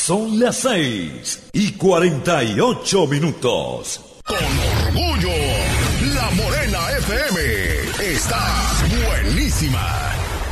Son las 6:48. Con orgullo, La Morena FM está buenísima.